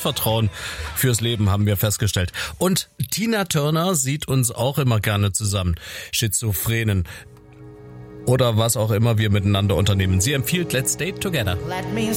Selbstvertrauen fürs Leben, haben wir festgestellt. Und Tina Turner sieht uns auch immer gerne zusammen. Schizophrenen. Oder was auch immer wir miteinander unternehmen. Sie empfiehlt Let's Date Together.